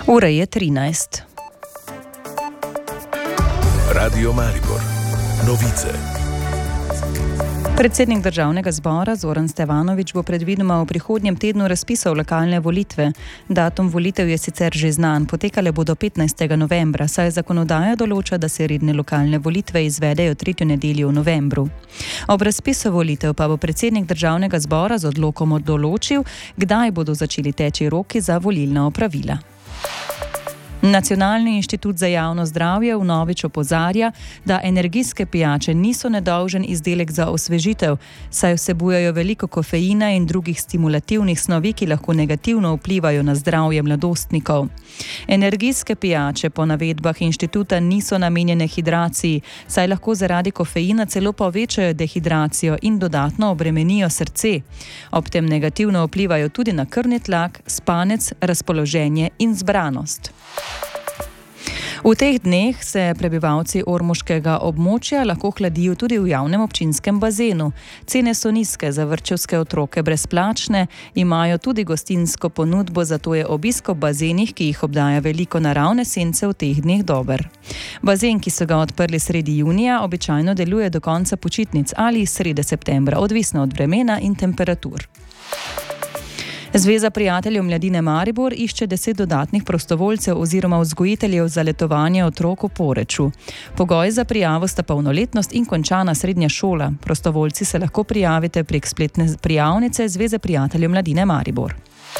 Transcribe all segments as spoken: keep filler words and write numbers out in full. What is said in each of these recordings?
Ura je trinajst. Radio Maribor. Novice. Predsednik državnega zbora Zoran Stevanović bo predvidoma v prihodnjem tednu razpisal lokalne volitve. Datum volitev je sicer že znan, potekale bodo petnajstega novembra, saj zakonodaja določa, da se redne lokalne volitve izvedejo tretjo nedeljo v novembru. Ob razpisu volitev pa bo predsednik državnega zbora z odlokom določil, kdaj bodo začeli teči roki za volilna opravila. Nacionalni inštitut za javno zdravje vnovič opozarja, da energijske pijače niso nedolžen izdelek za osvežitev, saj vsebujejo veliko kofeina in drugih stimulativnih snovi, ki lahko negativno vplivajo na zdravje mladostnikov. Energijske pijače po navedbah inštituta niso namenjene hidraciji, saj lahko zaradi kofeina celo povečajo dehidracijo in dodatno obremenijo srce. Ob tem negativno vplivajo tudi na krvni tlak, spanec, razpoloženje in zbranost. V teh dneh se prebivalci ormoškega območja lahko hladijo tudi v javnem občinskem bazenu. Cene so nizke, za vrtčevske otroke brezplačne, imajo tudi gostinsko ponudbo, zato je obisk ob bazenih, ki jih obdaja veliko naravne sence, v teh dneh dober. Bazen, ki so ga odprli sredi junija, običajno deluje do konca počitnic ali srede septembra, odvisno od vremena in temperatur. Zveza prijateljev mladine Maribor išče deset dodatnih prostovoljcev oziroma vzgojiteljev za letovanje otrok v Poreču. Pogoj za prijavo sta polnoletnost in končana srednja šola. Prostovoljci se lahko prijavite prek spletne prijavnice Zveze prijateljev mladine Maribor.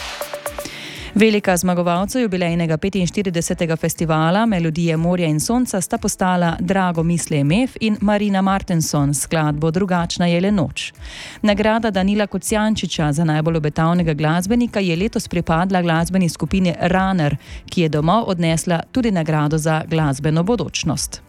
Velika zmagovalca jubilejnega petinštiridesetega festivala Melodije morja in sonca sta postala Drago misli em ef in Marina Martenson s skladbo Drugačna je le noč. Nagrada Danila Kocijančiča za najbolj obetavnega glasbenika je letos pripadla glasbeni skupini Runner, ki je domov odnesla tudi nagrado za glasbeno bodočnost.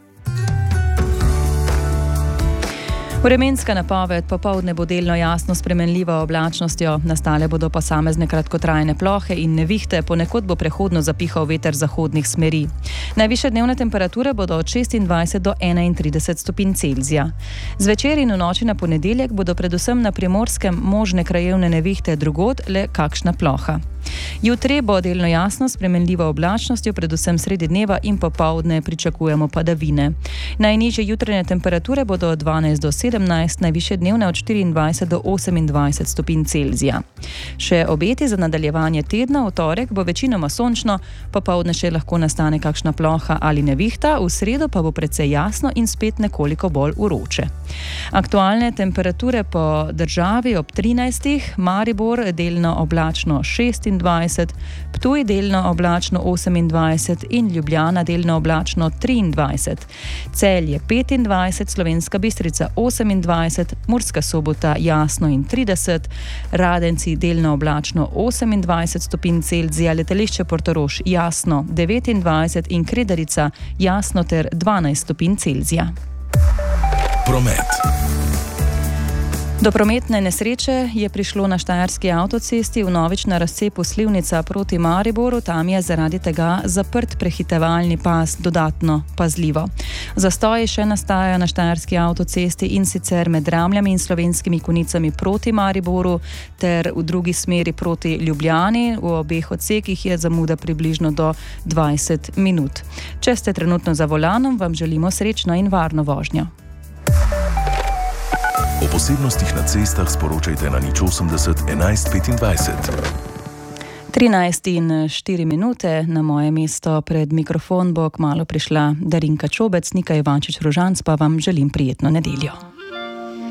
Vremenska napoved: popoldne bo delno jasno s spremenljivo oblačnostjo, nastale bodo posamezne kratkotrajne plohe in nevihte, ponekod bo prehodno zapihal veter zahodnih smeri. Najvišje dnevne temperature bodo od šestindvajset do enaintrideset stopinj Celzija. Zvečer in v noči na ponedeljek bodo predvsem na Primorskem možne krajevne nevihte, drugod le kakšna ploha. Jutri bo delno jasno s spremenljivo oblačnostjo, predvsem sredi dneva in popoldne pričakujemo padavine. Najnižje jutranje temperature bodo od dvanajst do sedemnajst, najvišje dnevne od štiriindvajset do osemindvajset stopinj Celzija. Še obeti za nadaljevanje tedna: v torek bo večinoma sončno, popoldne še lahko nastane kakšna ploha ali nevihta, v sredo pa bo precej jasno in spet nekoliko bolj vroče. Aktualne temperature po državi: ob trinajstih, Maribor delno oblačno šestindvajset, Ptuj delno oblačno osemindvajset in Ljubljana delno oblačno triindvajset. Celje petindvajset, Slovenska Bistrica osemindvajset, Murska Sobota jasno in trideset, Radenci delno oblačno osemindvajset stopinj Celzija, letališče Portorož jasno devetindvajset in Kredarica jasno ter dvanajst stopinj Celzija. Promet. Do prometne nesreče je prišlo na štajerski avtocesti vnovič na razcepu Slivnica proti Mariboru. Tam je zaradi tega zaprt prehitevalni pas dodatno pazljivo. Zastoji še nastajajo na štajerski avtocesti, in sicer med Ramljami in Slovenskimi Konjicami proti Mariboru ter v drugi smeri proti Ljubljani. V obeh odsekih je zamuda približno do dvajset minut. Če ste trenutno za volanom, vam želimo srečno in varno vožnjo. O posebnostih na cestah sporočajte na nič osemdeset enajst petindvajset. trinajst in štiri minute, na moje mesto pred mikrofon bo kmalu prišla Darinka Čobec, Nika Ivančič Rožanc pa vam želim prijetno nedeljo.